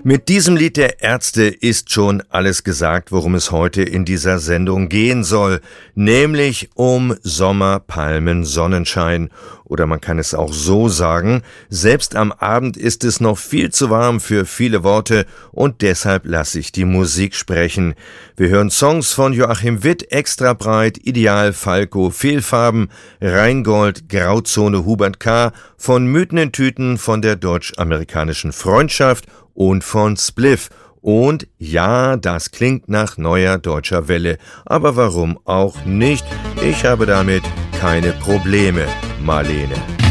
Mit diesem Lied der Ärzte ist schon alles gesagt, worum es heute in dieser Sendung gehen soll, nämlich um Sommer, Palmen, Sonnenschein. Oder man kann es auch so sagen, selbst am Abend ist es noch viel zu warm für viele Worte und deshalb lasse ich die Musik sprechen. Wir hören Songs von Joachim Witt, Extra breit, Ideal, Falco, Fehlfarben, Rheingold, Grauzone, Hubert K., von Mythen in Tüten, von der deutsch-amerikanischen Freundschaft und von Spliff. Und ja, das klingt nach neuer deutscher Welle, aber warum auch nicht? Ich habe damit keine Probleme, Marlene.